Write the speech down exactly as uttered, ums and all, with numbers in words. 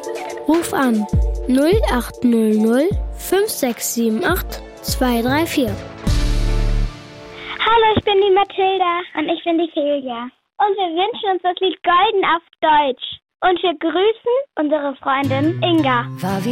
Ruf an null acht null null fünf sechs sieben acht zwei drei vier. Hallo, ich bin die Mathilda. Und ich bin die Celia. Und wir wünschen uns das Lied Golden auf Deutsch. Und wir grüßen unsere Freundin Inga. War wie